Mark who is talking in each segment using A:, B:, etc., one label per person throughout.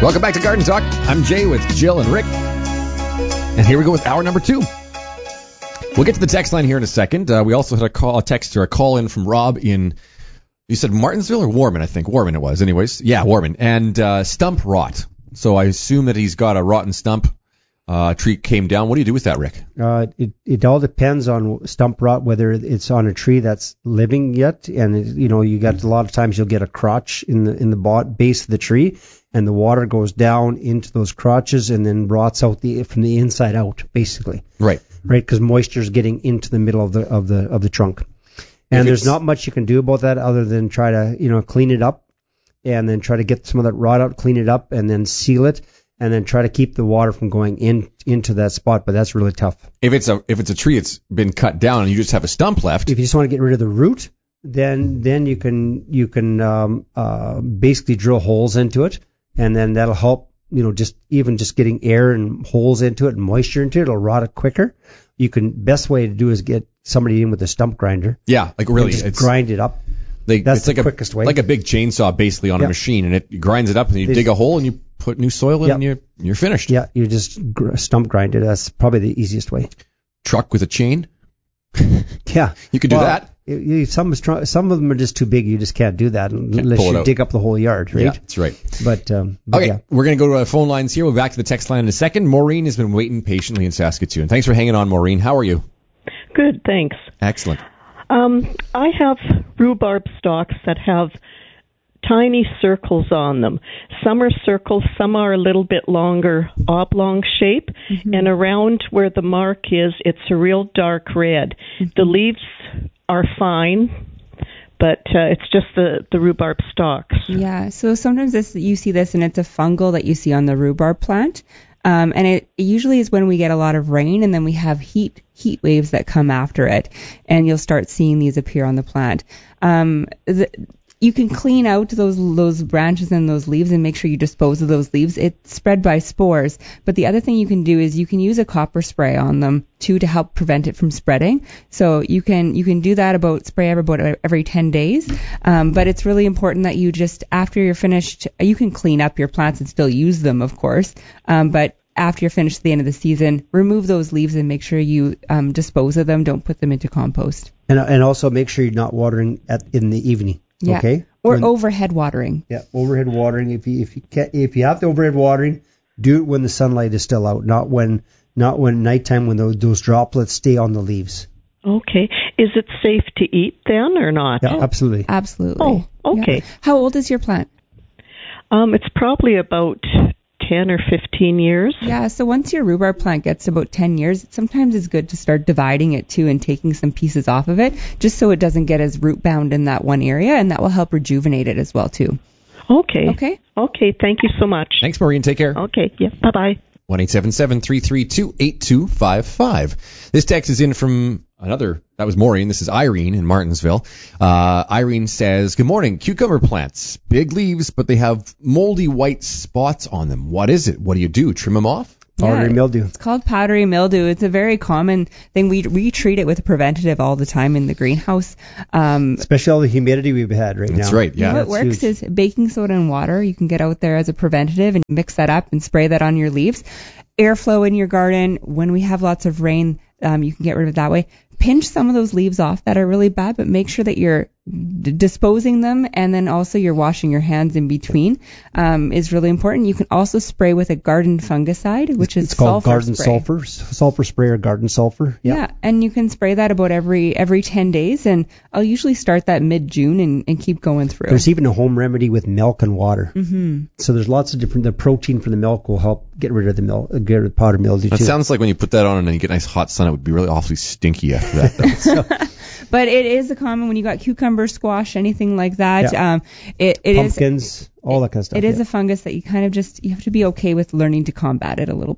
A: Welcome back to Garden Talk. I'm Jay with Jill and Rick. And here we go with hour number 2. We'll get to the text line here in a second. We also had a call in from Rob in, you said Martinsville or Warman, I think. Warman it was. Anyways, yeah, Warman. And stump rot. So I assume that he's got a rotten stump. Tree came down. What do you do with that, Rick?
B: It all depends on stump rot, whether it's on a tree that's living yet, and you got a lot of times you'll get a crotch in the base of the tree, and the water goes down into those crotches and then rots out from the inside out, basically. Right, because moisture is getting into the middle of the trunk, and there's not much you can do about that other than try to clean it up, and then try to get some of that rot out, clean it up, and then seal it. And then try to keep the water from going into that spot, but that's really tough.
A: If it's a tree that's been cut down and you just have a stump left,
B: if you just want to get rid of the root, then you can basically drill holes into it, and then that'll help. Just getting air and holes into it and moisture into it, it'll rot it quicker. Best way to do is get somebody in with a stump grinder.
A: Yeah, like really,
B: just grind it up. That's the quickest way.
A: Like a big chainsaw, basically on a machine, and it grinds it up, and you dig a hole and you put new soil in, and you're finished.
B: Yeah, you just stump grind it. That's probably the easiest way.
A: Truck with a chain.
B: Yeah,
A: you could do that.
B: Some of them are just too big. You just can't do that unless you dig up the whole yard, right?
A: Yeah, that's right.
B: But
A: okay,
B: yeah.
A: We're going to go to our phone lines here. We'll be back to the text line in a second. Maureen has been waiting patiently in Saskatoon. Thanks for hanging on, Maureen. How are you?
C: Good, thanks.
A: Excellent.
C: I have rhubarb stalks that have tiny circles on them. Some are circles, some are a little bit longer, oblong shape, and around where the mark is, it's a real dark red. The leaves are fine, but it's just the rhubarb stalks.
D: Yeah, so sometimes you see this, and it's a fungal that you see on the rhubarb plant. And it usually is when we get a lot of rain, and then we have heat waves that come after it, and you'll start seeing these appear on the plant. You can clean out those branches and those leaves and make sure you dispose of those leaves. It's spread by spores. But the other thing you can do is you can use a copper spray on them too to help prevent it from spreading. So you can do that about every 10 days. But it's really important that you just, after you're finished, you can clean up your plants and still use them, of course. But after you're finished at the end of the season, remove those leaves and make sure you dispose of them. Don't put them into compost.
B: And also make sure you're not watering in the evening.
D: Yeah.
B: Okay.
D: Or overhead watering.
B: Yeah, overhead watering. If you have the overhead watering, do it when the sunlight is still out, not when nighttime when those droplets stay on the leaves.
C: Okay. Is it safe to eat then or not?
B: Yeah, absolutely.
D: Absolutely.
C: Oh, okay.
D: Yeah. How old is your plant?
C: It's probably about 10 or 15 years.
D: Yeah, so once your rhubarb plant gets to about 10 years, sometimes it's good to start dividing it too and taking some pieces off of it, just so it doesn't get as root bound in that one area, and that will help rejuvenate it as well too.
C: Okay. Thank you so much.
A: Thanks, Maureen. Take care.
C: Okay. Yeah. Bye-bye.
A: 1-877-332-8255. This text is in from that was Maureen. This is Irene in Martinsville. Irene says, good morning. Cucumber plants, big leaves, but they have moldy white spots on them. What is it? What do you do? Trim them off?
B: Powdery mildew.
D: It's called powdery mildew. It's a very common thing. We treat it with a preventative all the time in the greenhouse.
B: Especially all the humidity we've had right now.
A: That's right, yeah.
D: What works is baking soda and water. You can get out there as a preventative and mix that up and spray that on your leaves. Airflow in your garden. When we have lots of rain, you can get rid of it that way. Pinch some of those leaves off that are really bad, but make sure that you're disposing them, and then also you're washing your hands in between is really important. You can also spray with a garden fungicide, which is
B: called garden
D: sulfur
B: spray or garden sulfur.
D: Yeah, and you can spray that about every 10 days, and I'll usually start that mid-June and keep going through.
B: There's even a home remedy with milk and water. Mm-hmm. So there's lots of the protein from the milk will help get rid of the milk, get rid of powdery mildew too.
A: It sounds like when you put that on and you get nice hot sun, it would be really awfully stinky after that, though.
D: But it is a common when you got cucumber, squash, anything like that.
B: Yeah.
D: It
B: pumpkins, all that kind of stuff.
D: It is a fungus that you kind of you have to be okay with learning to combat it a little bit.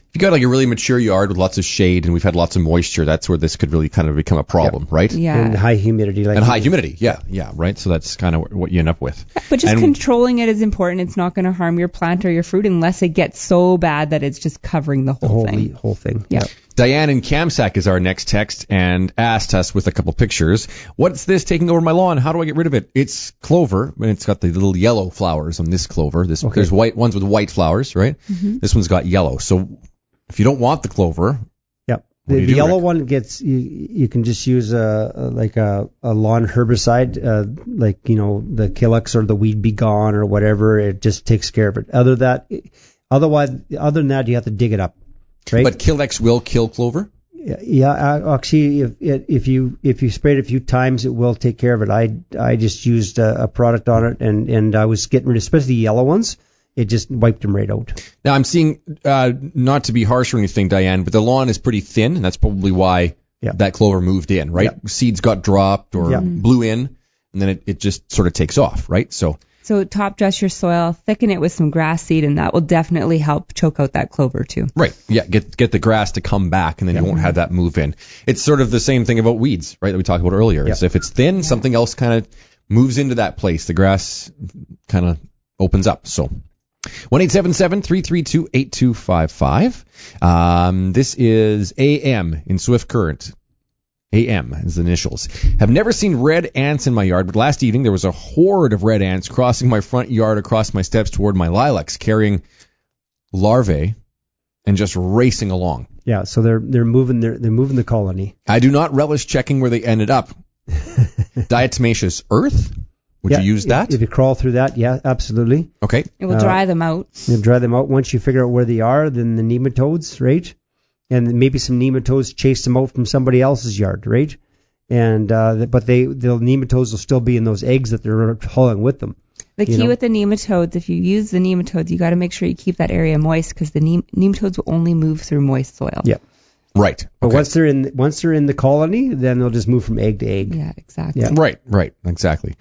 A: If you got like a really mature yard with lots of shade and we've had lots of moisture, that's where this could really kind of become a problem, right?
D: Yeah.
B: And high humidity.
A: And high humidity, yeah, right? So that's kind of what you end up with.
D: But just
A: And-
D: controlling it is important. It's not going to harm your plant or your fruit unless it gets so bad that it's just covering the whole thing.
B: Whole thing.
D: Yeah.
A: Diane in Kamsack is our next text and asked us with a couple pictures, what's this taking over my lawn? How do I get rid of it? It's clover, and it's got the little yellow flowers on this clover. There's white ones with white flowers, right?
D: Mm-hmm.
A: This one's got yellow. So if you don't want the clover,
B: Yep.
A: What do
B: The
A: you do,
B: yellow
A: Rick?
B: one gets you can just use a lawn herbicide, like the Killex or the Weed Be Gone or whatever. It just takes care of it. Other than that, you have to dig it up, right?
A: but Killex will kill clover?
B: Yeah, actually, if you spray it a few times, it will take care of it. I just used a product on it, and I was getting rid of, especially the yellow ones. It just wiped them right out.
A: Now I'm seeing, not to be harsh or anything, Diane, but the lawn is pretty thin, and that's probably why that clover moved in, right?
B: Yeah.
A: Seeds got dropped or
B: Yeah.
A: blew in, and then it just sort of takes off, right? So
D: top dress your soil, thicken it with some grass seed, and that will definitely help choke out that clover too.
A: right, yeah, get the grass to come back, and then you won't have that move in. It's sort of the same thing about weeds, right, that we talked about earlier.
B: Yeah.
A: Is if it's thin, something else kind of moves into that place. The grass kind of opens up. So 1-877-332-8255. This is AM in Swift Current. AM is the initials. Have never seen red ants in my yard, but last evening there was a horde of red ants crossing my front yard across my steps toward my lilacs, carrying larvae and just racing along.
B: Yeah, so they're moving the colony.
A: I do not relish checking where they ended up. Diatomaceous earth? Would you use that?
B: If you crawl through that, yeah, absolutely.
A: Okay.
D: It will dry them out.
B: You dry them out. Once you figure out where they are, then the nematodes, right? And maybe some nematodes chase them out from somebody else's yard, right? And but the nematodes will still be in those eggs that they're hauling with them.
D: The key with the nematodes, if you use the nematodes, you got to make sure you keep that area moist because the nematodes will only move through moist soil.
B: Yeah.
A: Right.
B: But
A: Okay.
B: once they're in the colony, then they'll just move from egg to egg.
D: Yeah, exactly.
B: Yeah.
A: Right, exactly.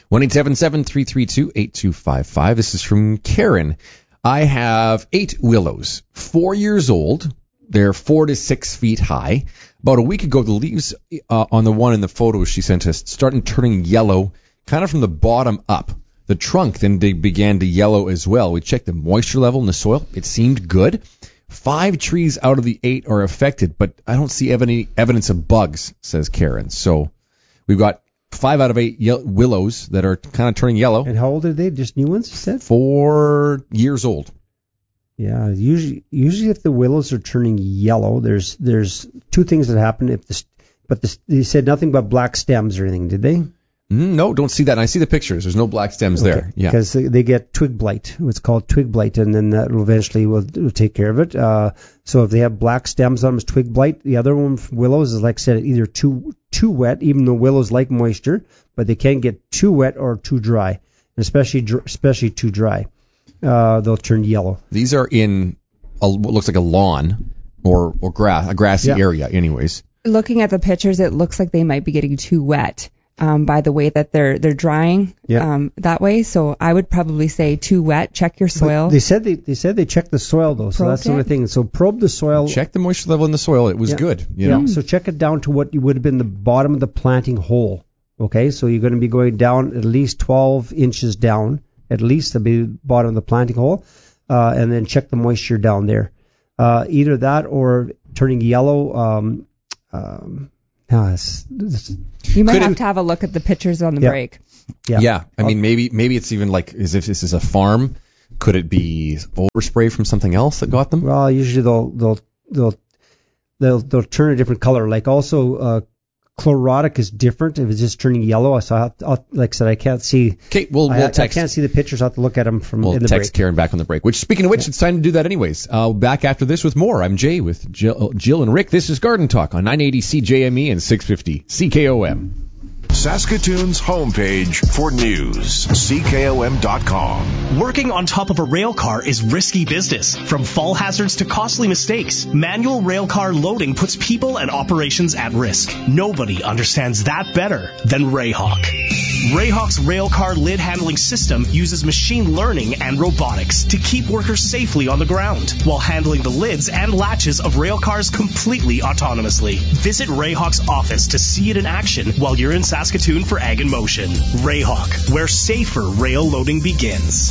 A: 1-877-332-8255. This is from Karen. I have 8 willows, 4 years old. They're 4 to 6 feet high. About a week ago, the leaves on the one in the photos she sent us started turning yellow, kind of from the bottom up. The trunk then began to yellow as well. We checked the moisture level in the soil. It seemed good. 5 trees out of the 8 are affected, but I don't see any evidence of bugs, says Karen. So we've got 5 out of 8 willows that are kind of turning yellow.
B: And how old are they? Just new ones, you said?
A: 4 years old.
B: Yeah, usually if the willows are turning yellow, there's 2 things that happen. They said nothing about black stems or anything, did they?
A: No, don't see that. And I see the pictures. There's no black stems there. Yeah.
B: Because they get twig blight. It's called twig blight, and then that will eventually will take care of it. So if they have black stems on them, it's twig blight. The other one from willows is, like I said, either too wet, even though willows like moisture, but they can get too wet or too dry, and especially too dry. They'll turn yellow.
A: These are in what looks like a lawn or grass, a grassy area anyways.
D: Looking at the pictures, it looks like they might be getting too wet. By the way that they're drying that way. So I would probably say too wet. Check your soil.
B: But they said they checked the soil though, so that's the only thing. So probe the soil.
A: Check the moisture level in the soil. It was good. You know?
B: So check it down to what would have been the bottom of the planting hole. Okay, so you're going to be going down at least 12 inches down, at least to be the bottom of the planting hole, and then check the moisture down there. Either that or turning yellow.
D: You might have to have a look at the pictures on the break.
A: Yeah. I mean, maybe it's even like as if this is a farm. Could it be overspray from something else that got them?
B: Well, usually they'll turn a different color. Like also, chlorotic is different if it's just turning yellow. So like I said, I can't see.
A: Okay, we'll text.
B: I can't see the pictures. I have to look at them in the break.
A: We'll text Karen back on the break. Which, speaking of which, it's time to do that anyways. Back after this with more. I'm Jay with Jill and Rick. This is Garden Talk on 980 CJME and 650 CKOM.
E: Saskatoon's homepage for news, CKOM.com. Working on top of a rail car is risky business. From fall hazards to costly mistakes, manual rail car loading puts people and operations at risk. Nobody understands that better than Rayhawk. Rayhawk's rail car lid handling system uses machine learning and robotics to keep workers safely on the ground while handling the lids and latches of rail cars completely autonomously. Visit Rayhawk's office to see it in action while you're in Saskatoon for Ag in Motion. Rayhawk, where safer rail loading begins.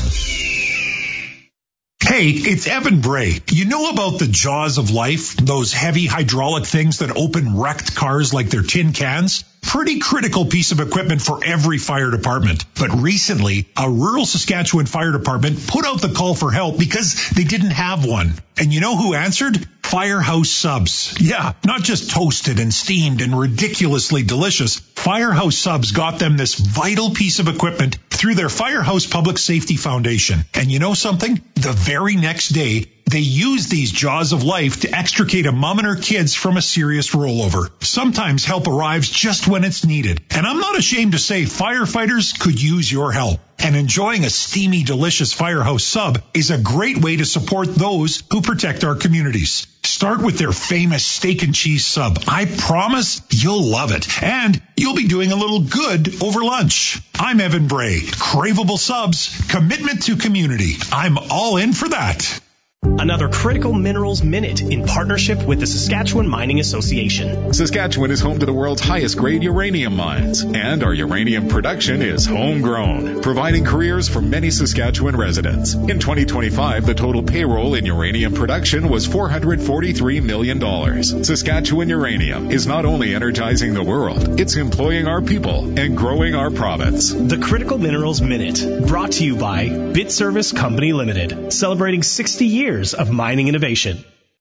F: Hey, it's Evan Bray. You know about the jaws of life? Those heavy hydraulic things that open wrecked cars like they're tin cans? Pretty critical piece of equipment for every fire department. But recently, a rural Saskatchewan fire department put out the call for help because they didn't have one. And you know who answered? Firehouse Subs. Yeah, not just toasted and steamed and ridiculously delicious. Firehouse Subs got them this vital piece of equipment through their Firehouse Public Safety Foundation. And you know something? The very next day, they used these jaws of life to extricate a mom and her kids from a serious rollover. Sometimes help arrives just when it's needed. And I'm not ashamed to say firefighters could use your help. And enjoying a steamy, delicious Firehouse Sub is a great way to support those who protect our communities. Start with their famous steak and cheese sub. I promise you'll love it. And you'll be doing a little good over lunch. I'm Evan Bray. Craveable subs, commitment to community. I'm all in for that.
E: Another Critical Minerals Minute in partnership with the Saskatchewan Mining Association.
G: Saskatchewan is home to the world's highest grade uranium mines, and our uranium production is homegrown, providing careers for many Saskatchewan residents. In 2025, the total payroll in uranium production was $443 million. Saskatchewan Uranium is not only energizing the world, it's employing our people and growing our province.
E: The Critical Minerals Minute, brought to you by BitService Company Limited, celebrating 60 years of mining innovation.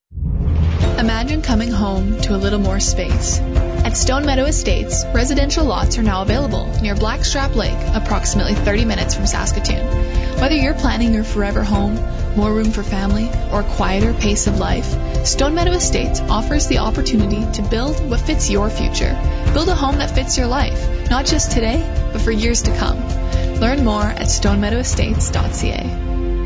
H: Imagine coming home to a little more space. At Stone Meadow Estates, residential lots are now available near Blackstrap Lake, approximately 30 minutes from Saskatoon. Whether you're planning your forever home, more room for family, or a quieter pace of life, Stone Meadow Estates offers the opportunity to build what fits your future. Build a home that fits your life, not just today, but for years to come. Learn more at stonemeadowestates.ca.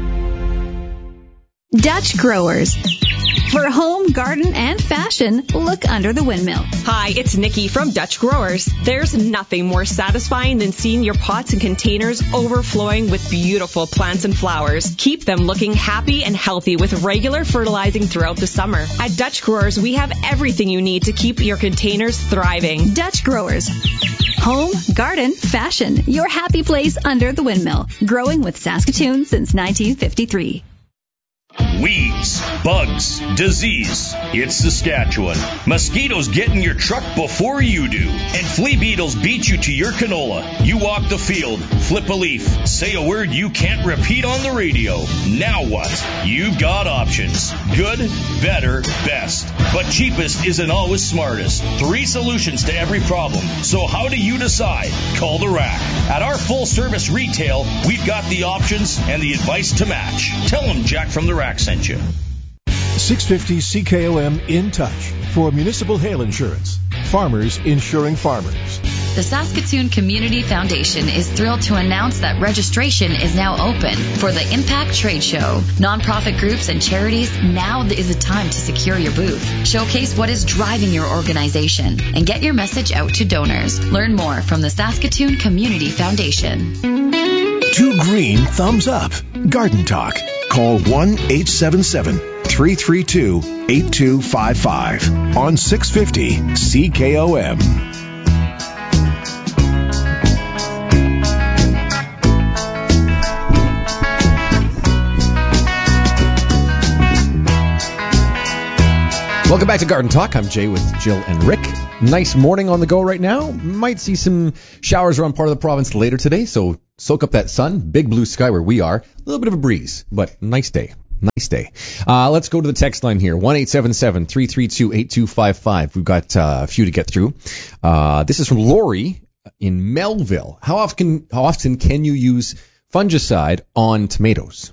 I: Dutch Growers. For home, garden, and fashion, look under the windmill.
J: Hi, it's Nikki from Dutch Growers. There's nothing more satisfying than seeing your pots and containers overflowing with beautiful plants and flowers. Keep them looking happy and healthy with regular fertilizing throughout the summer. At Dutch Growers, we have everything you need to keep your containers thriving.
I: Dutch Growers. Home, garden, fashion. Your happy place under the windmill. Growing with Saskatoon since 1953.
K: Weeds, bugs, disease. It's Saskatchewan. Mosquitoes get in your truck before you do. And flea beetles beat you to your canola. You walk the field, flip a leaf, say a word you can't repeat on the radio. Now what? You've got options. Good, better, best. But cheapest isn't always smartest. 3 solutions to every problem. So how do you decide? Call the Rack. At our full-service retail, we've got the options and the advice to match. Tell them Jack from the Rack sent you.
L: 650 CKOM In Touch for municipal hail insurance. Farmers insuring farmers.
M: The Saskatoon Community Foundation is thrilled to announce that registration is now open for the Impact Trade Show. Nonprofit groups and charities, now is the time to secure your booth. Showcase what is driving your organization and get your message out to donors. Learn more from the Saskatoon Community Foundation.
N: 2 green thumbs up. Garden Talk. Call 1-877-332-8255 on 650 CKOM.
A: Welcome back to Garden Talk. I'm Jay with Jill and Rick. Nice morning on the go right now. Might see some showers around part of the province later today, so soak up that sun. Big blue sky where we are. A little bit of a breeze, but nice day. Nice day. Let's go to the text line here. 1-877-332-8255. We've got a few to get through. This is from Lori in Melville. How often can you use fungicide on tomatoes?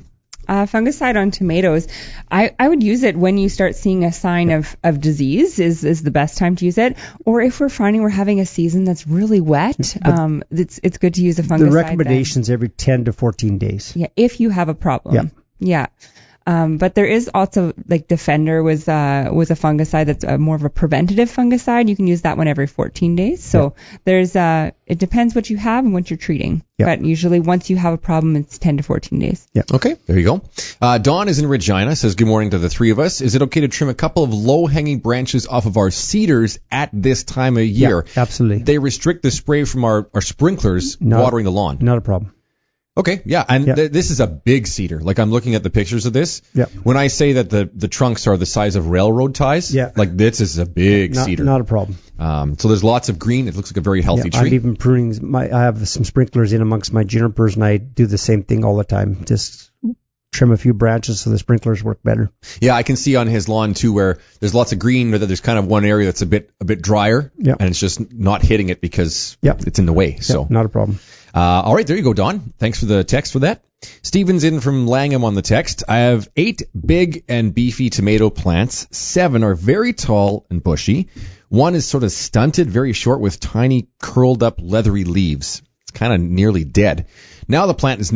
D: Fungicide on tomatoes, I would use it when you start seeing a sign of disease is the best time to use it. Or if we're finding we're having a season that's really wet, it's good to use a fungicide.
B: The recommendation's every 10 to 14 days.
D: Yeah, if you have a problem. Yeah. But there is also, like, Defender was a fungicide that's more of a preventative fungicide. You can use that one every 14 days. So there's it depends what you have and what you're treating. But usually once you have a problem, it's 10 to 14 days.
A: Yeah. Okay, there you go. Dawn is in Regina, says good morning to the three of us. Is it okay to trim a couple of low-hanging branches off of our cedars at this time of year?
B: Yeah, absolutely.
A: They restrict the spray from our sprinklers watering the lawn.
B: Not a problem.
A: Okay, yeah, and this is a big cedar. Like, I'm looking at the pictures of this.
B: Yeah.
A: When I say that the trunks are the size of railroad ties, like this is a big cedar.
B: Not a problem.
A: So there's lots of green. It looks like a very healthy tree.
B: I'm even pruning. I have some sprinklers in amongst my junipers, and I do the same thing all the time. Just trim a few branches so the sprinklers work better.
A: Yeah, I can see on his lawn too where there's lots of green, but there's kind of one area that's a bit drier, and it's just not hitting it because it's in the way. So
B: not a problem.
A: All right, there you go, Don. Thanks for the text for that. Steven's in from Langham on the text. I have 8 big and beefy tomato plants. 7 are very tall and bushy. 1 is sort of stunted, very short with tiny curled up leathery leaves. It's kind of nearly dead. Now the plant is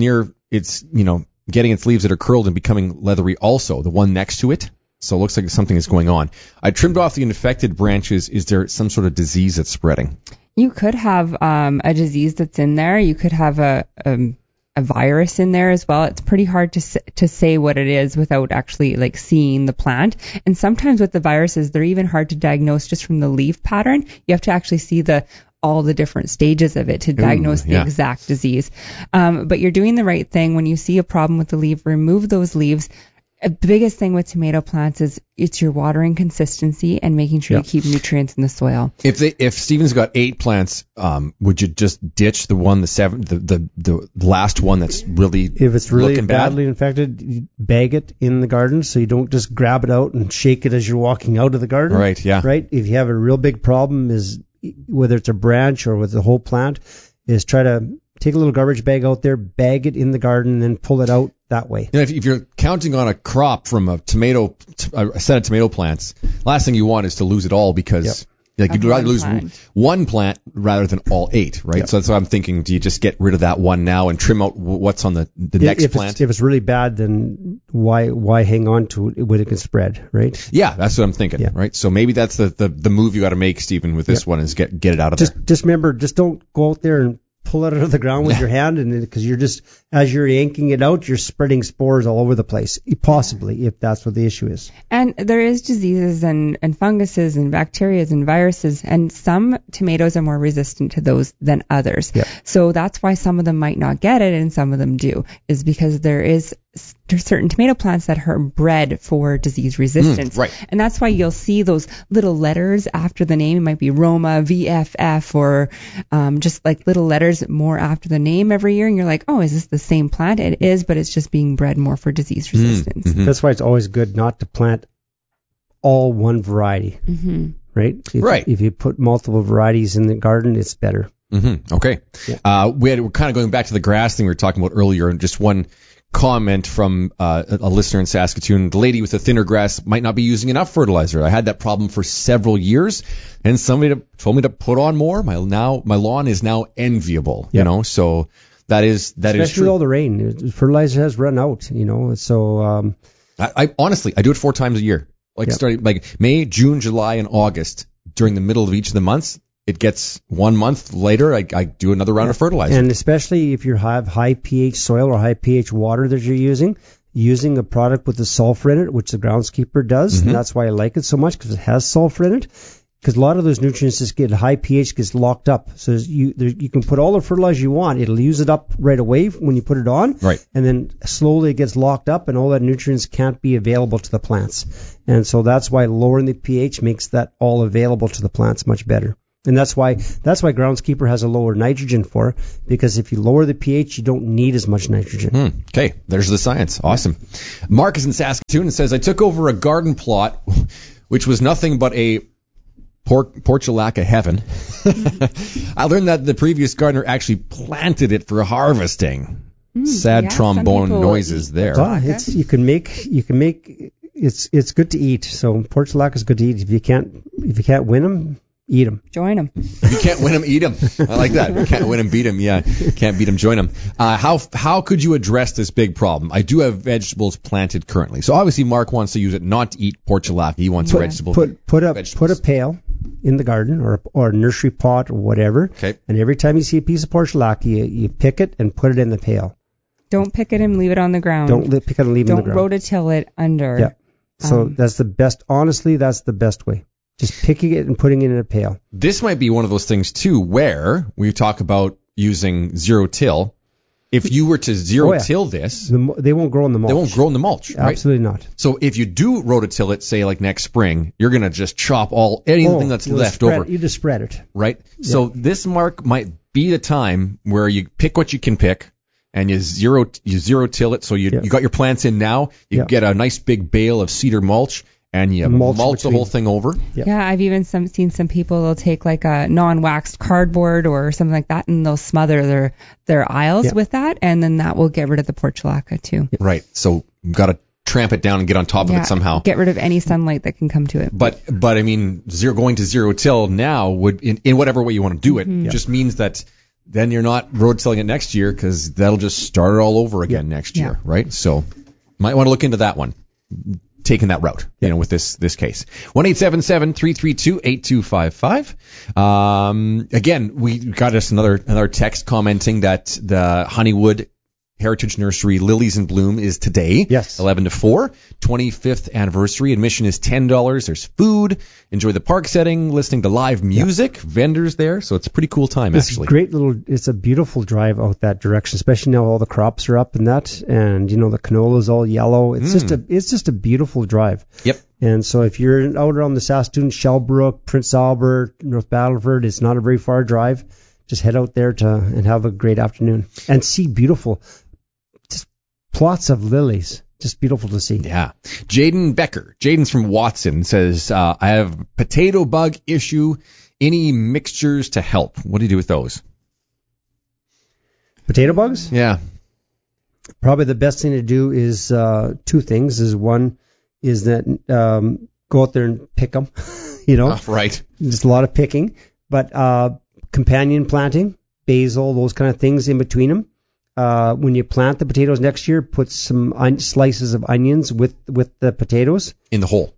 A: getting its leaves that are curled and becoming leathery also, the one next to it. So it looks like something is going on. I trimmed off the infected branches. Is there some sort of disease that's spreading?
D: You could have a disease that's in there. You could have a virus in there as well. It's pretty hard to say what it is without actually seeing the plant. And sometimes with the viruses, they're even hard to diagnose just from the leaf pattern. You have to actually see all the different stages of it to diagnose the exact disease. But you're doing the right thing. When you see a problem with the leaf, remove those leaves. The biggest thing with tomato plants is it's your watering consistency and making sure you keep nutrients in the soil.
A: If Steven's got 8 plants, would you just ditch the last one that's really
B: if it's really
A: looking
B: badly infected, you bag it in the garden so you don't just grab it out and shake it as you're walking out of the garden.
A: Right. Yeah.
B: Right. If you have a real big problem, is whether it's a branch or with the whole plant, is try to take a little garbage bag out there, bag it in the garden, and then pull it out that way.
A: If you're counting on a crop from a set of tomato plants, last thing you want is to lose it all because you'd rather lose one plant rather than all 8, right?
B: Yep.
A: So that's what I'm thinking. Do you just get rid of that one now and trim out what's on the next plant?
B: If it's really bad, then why hang on to it when it can spread, right?
A: Yeah, that's what I'm thinking, right? So maybe that's the move you got to make, Stephen, with this one is get it out of there.
B: Just remember, just don't go out there and pull it out of the ground with your hand, and because you're just, as you're yanking it out, you're spreading spores all over the place, possibly, if that's what the issue is.
D: And there is diseases and funguses and bacteria and viruses, and some tomatoes are more resistant to those than others.
B: Yep.
D: So that's why some of them might not get it and some of them do, is because there's certain tomato plants that are bred for disease resistance.
A: Right.
D: And that's why you'll see those little letters after the name. It might be Roma, VFF, or just like little letters more after the name every year. And you're like, oh, is this the same plant? It is, but it's just being bred more for disease resistance.
A: Mm-hmm.
B: That's why it's always good not to plant all one variety, right? If you put multiple varieties in the garden, it's better.
A: Mm-hmm. Okay. Yeah. We're kind of going back to the grass thing we were talking about earlier, and just one comment from a listener in Saskatoon. The lady with the thinner grass might not be using enough fertilizer. I had that problem for several years, and somebody told me to put on more. My lawn is now enviable, so that is
B: especially
A: true.
B: With all the rain, fertilizer has run out, so
A: I honestly do it 4 times a year, starting May, June, July, and August. During the middle of each of the months, it gets 1 month later, I do another round of fertilizer.
B: And especially if you have high pH soil or high pH water that you're using a product with the sulfur in it, which the groundskeeper does, and that's why I like it so much, because it has sulfur in it. Because a lot of those nutrients just get high pH, gets locked up. So you can put all the fertilizer you want. It'll use it up right away when you put it on.
A: Right.
B: And then slowly it gets locked up, and all that nutrients can't be available to the plants. And so that's why lowering the pH makes that all available to the plants much better. And that's why groundskeeper has a lower nitrogen for, because if you lower the pH, you don't need as much nitrogen.
A: Okay, there's the science. Awesome. Mark is in Saskatoon and says, I took over a garden plot, which was nothing but a portulaca heaven. I learned that the previous gardener actually planted it for harvesting. sad trombone noises there.
B: Well, you can make it's good to eat. So portulaca is good to eat. If you can't win them, eat them.
D: Join them.
A: If you can't win them, eat them. I like that. If you can't win them, beat them. Yeah, can't beat them, join them. How could you address this big problem? I do have vegetables planted currently. So obviously Mark wants to use it not to eat portulaca. He wants vegetables.
B: Put a pail in the garden or a nursery pot or whatever.
A: Okay.
B: And every time you see a piece of portulaca, you pick it and put it in the pail.
D: Don't pick it and leave it on the ground.
B: Don't pick it and leave it on the ground.
D: Don't rototill it under.
B: Yeah. So that's the best. Honestly, that's the best way. Just picking it and putting it in a pail.
A: This might be one of those things too, where we talk about using zero till. If you were to till this,
B: they won't grow in the mulch.
A: They won't grow in the mulch, right?
B: Absolutely not.
A: So if you do rototill it, say like next spring, you're gonna just chop anything that's left over.
B: You just spread it,
A: right? Yeah. So this, Mark, might be the time where you pick what you can pick. And you zero till it, so you got your plants in now. You get a nice big bale of cedar mulch, and you mulch the whole thing over.
D: Yeah, I've even seen some people, they'll take like a non-waxed cardboard or something like that, and they'll smother their aisles with that, and then that will get rid of the portulaca too.
A: Right. So you've got to tramp it down and get on top of it somehow.
D: Get rid of any sunlight that can come to it.
A: But I mean, going to zero till now would, in whatever way you want to do it, just means that then you're not road-tilling it next year because that'll just start it all over again next year, right? So might want to look into that one, taking that route, with this case. 1-877-332-8255. Again, we got us another text commenting that the Honeywood Heritage Nursery Lilies in Bloom is today.
B: Yes.
A: 11 to 4. 25th anniversary. Admission is $10. There's food. Enjoy the park setting, listening to live music, vendors there. So it's a pretty cool time, actually.
B: It's a beautiful drive out that direction, especially now all the crops are up and that, and the canola's all yellow. It's just a beautiful drive.
A: Yep.
B: And so if you're out around the Saskatoon, Shellbrook, Prince Albert, North Battleford, it's not a very far drive. Just head out there and have a great afternoon and see beautiful plots of lilies. Just beautiful to see.
A: Yeah. Jaden Becker. Jaden's from Watson, says, I have potato bug issue. Any mixtures to help? What do you do with those?
B: Potato bugs?
A: Yeah.
B: Probably the best thing to do is two things. One is that go out there and pick them.
A: Right.
B: Just a lot of picking. But companion planting, basil, those kind of things in between them. When you plant the potatoes next year, put some slices of onions with the potatoes
A: in the hole.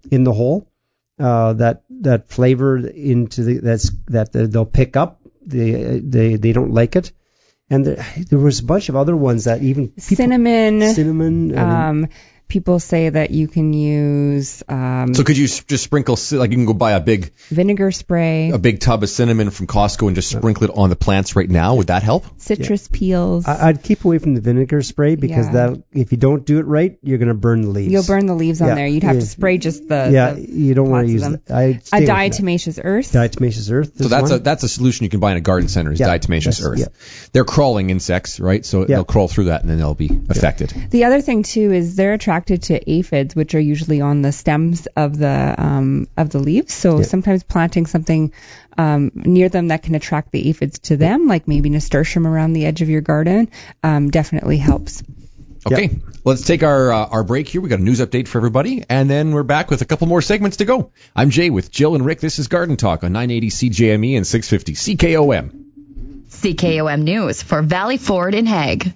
B: That flavor into that they'll pick up. They don't like it. And there was a bunch of other ones that even
D: cinnamon. People say that you can use.
A: So could you just sprinkle, like you can go buy a big
D: vinegar spray,
A: a big tub of cinnamon from Costco, and just sprinkle it on the plants right now? Would that help?
D: Citrus peels.
B: I'd keep away from the vinegar spray because if you don't do it right, you're going to burn the leaves.
D: You'll burn the leaves on there. You'd have to spray just the.
B: You don't want to use them.
D: A diatomaceous earth.
B: Diatomaceous earth.
A: So that's a solution you can buy in a garden center. Is diatomaceous earth. Yeah. They're crawling insects, right? So they'll crawl through that and then they'll be affected.
D: The other thing too is they're attracted to aphids, which are usually on the stems of the leaves. So sometimes planting something near them that can attract the aphids to them, like maybe nasturtium around the edge of your garden, definitely helps.
A: Okay, let's take our break here. We got a news update for everybody, and then we're back with a couple more segments to go. I'm Jay with Jill and Rick. This is Garden Talk on 980 CJME and 650 CKOM.
M: CKOM News for Valley Ford in Hague.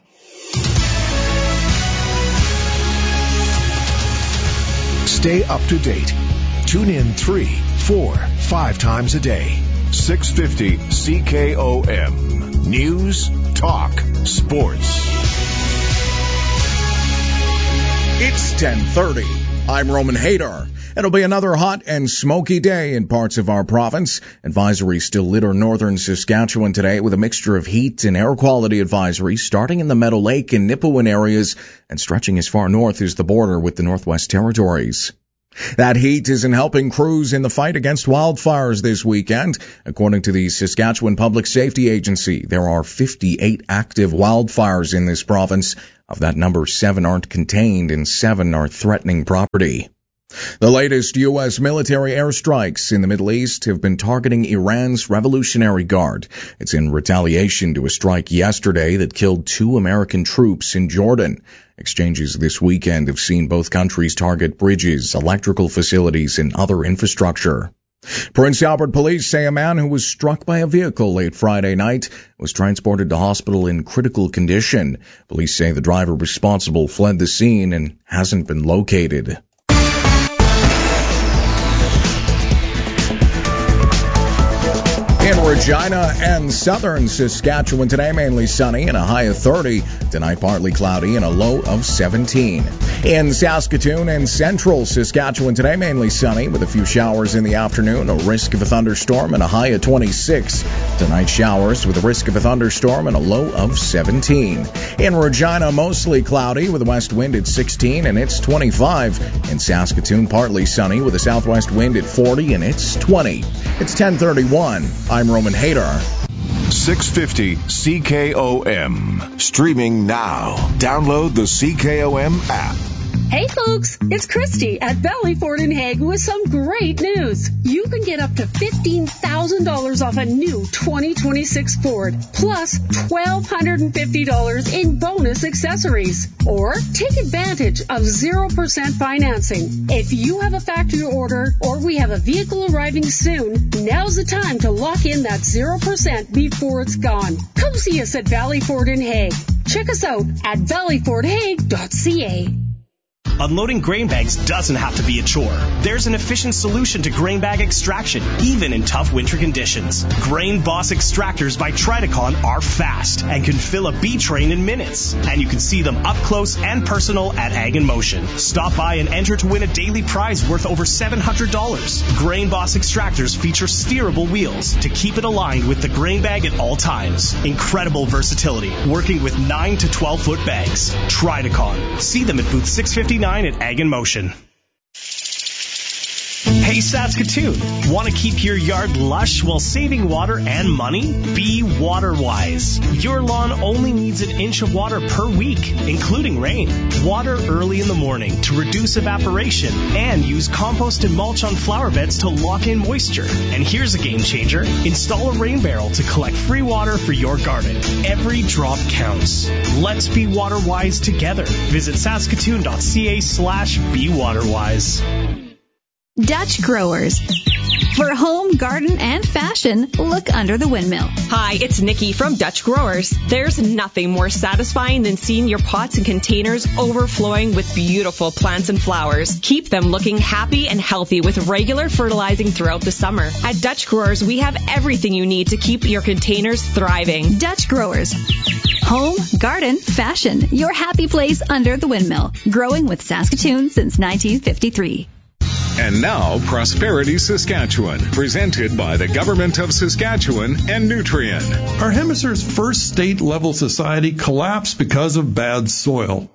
N: Stay up to date. Tune in 3, 4, 5 times a day. 650 CKOM. News, talk, sports.
O: It's 10:30. I'm Roman Hadar. It'll be another hot and smoky day in parts of our province. Advisories still litter northern Saskatchewan today with a mixture of heat and air quality advisories starting in the Meadow Lake and Nipawin areas and stretching as far north as the border with the Northwest Territories. That heat isn't helping crews in the fight against wildfires this weekend. According to the Saskatchewan Public Safety Agency, there are 58 active wildfires in this province. Of that number, 7 aren't contained and 7 are threatening property. The latest U.S. military airstrikes in the Middle East have been targeting Iran's Revolutionary Guard. It's in retaliation to a strike yesterday that killed 2 American troops in Jordan. Exchanges this weekend have seen both countries target bridges, electrical facilities, and other infrastructure. Prince Albert police say a man who was struck by a vehicle late Friday night was transported to hospital in critical condition. Police say the driver responsible fled the scene and hasn't been located. In Regina and southern Saskatchewan today, mainly sunny and a high of 30. Tonight, partly cloudy and a low of 17. In Saskatoon and central Saskatchewan today, mainly sunny with a few showers in the afternoon, a risk of a thunderstorm and a high of 26. Tonight, showers with a risk of a thunderstorm and a low of 17. In Regina, mostly cloudy with a west wind at 16 and it's 25. In Saskatoon, partly sunny with a southwest wind at 40 and it's 20. It's 10:31. I'm Roman Hader.
N: 650 CKOM. Streaming now. Download the CKOM app.
P: Hey folks, it's Christy at Valley Ford in Hague with some great news. You can get up to $15,000 off a new 2026 Ford, plus $1,250 in bonus accessories. Or take advantage of 0% financing. If you have a factory order or we have a vehicle arriving soon, now's the time to lock in that 0% before it's gone. Come see us at Valley Ford in Hague. Check us out at valleyfordhague.ca.
E: Unloading grain bags doesn't have to be a chore. There's an efficient solution to grain bag extraction, even in tough winter conditions. Grain Boss extractors by Tridacon are fast and can fill a B train in minutes. And you can see them up close and personal at Ag in Motion. Stop by and enter to win a daily prize worth over $700. Grain Boss extractors feature steerable wheels to keep it aligned with the grain bag at all times. Incredible versatility, working with 9 to 12 foot bags. Tridacon. See them at booth 659 at Ag in Motion. Hey Saskatoon, want to keep your yard lush while saving water and money? Be water-wise. Your lawn only needs an inch of water per week, including rain. Water early in the morning to reduce evaporation and use compost and mulch on flower beds to lock in moisture. And here's a game changer. Install a rain barrel to collect free water for your garden. Every drop counts. Let's be water-wise together. Visit saskatoon.ca/bewaterwise.
I: Dutch Growers. For home, garden, and fashion, look under the windmill.
J: Hi, it's Nikki from Dutch Growers. There's nothing more satisfying than seeing your pots and containers overflowing with beautiful plants and flowers. Keep them looking happy and healthy with regular fertilizing throughout the summer. At Dutch Growers, we have everything you need to keep your containers thriving.
I: Dutch Growers. Home, garden, fashion. Your happy place under the windmill. Growing with Saskatoon since 1953.
G: And now, Prosperity Saskatchewan, presented by the Government of Saskatchewan and Nutrien.
Q: Our hemisphere's first state-level society collapsed because of bad soil.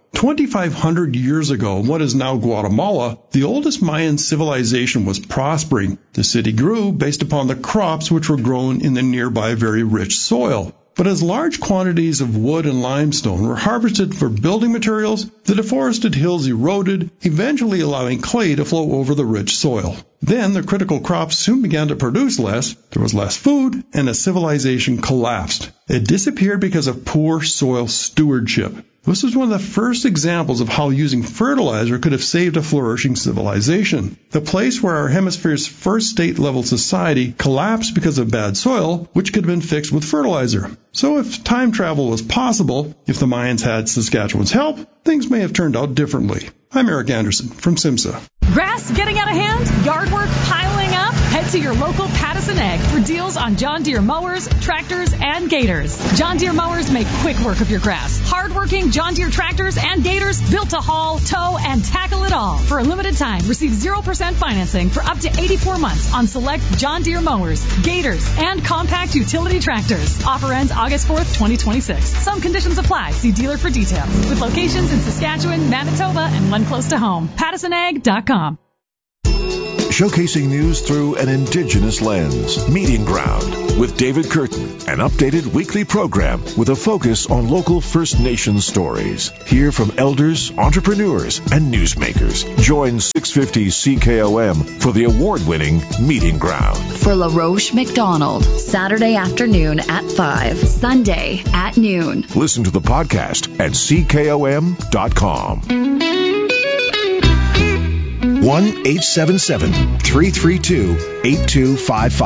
Q: 2,500 years ago, in what is now Guatemala, the oldest Mayan civilization was prospering. The city grew based upon the crops which were grown in the nearby very rich soil. But as large quantities of wood and limestone were harvested for building materials, the deforested hills eroded, eventually allowing clay to flow over the rich soil. Then the critical crops soon began to produce less, there was less food, and the civilization collapsed. It disappeared because of poor soil stewardship. This was one of the first examples of how using fertilizer could have saved a flourishing civilization. The place where our hemisphere's first state-level society collapsed because of bad soil, which could have been fixed with fertilizer. So if time travel was possible, if the Mayans had Saskatchewan's help, things may have turned out differently. I'm Eric Anderson from SIMSA.
R: Grass getting out of hand? Yard work piling up? Head to your local Pattison Ag for deals on John Deere mowers, tractors, and gators. John Deere mowers make quick work of your grass. Hard-working John Deere tractors and gators built to haul, tow, and tackle it all. For a limited time, receive 0% financing for up to 84 months on select John Deere mowers, gators, and compact utility tractors. Offer ends August 4th, 2026. Some conditions apply. See dealer for details. With locations in Saskatchewan, Manitoba, and one close to home. PattisonAg.com.
N: showcasing news through an Indigenous lens. Meeting Ground with David Curtin, an updated weekly program with a focus on local First Nations stories. Hear from elders, entrepreneurs, and newsmakers. Join 650 CKOM for the award-winning Meeting Ground.
M: For LaRoche McDonald, Saturday afternoon at 5, Sunday at noon.
N: Listen to the podcast at CKOM.com.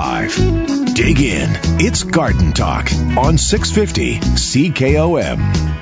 N: 1-877-332-8255. Dig in. It's Garden Talk on 650 CKOM.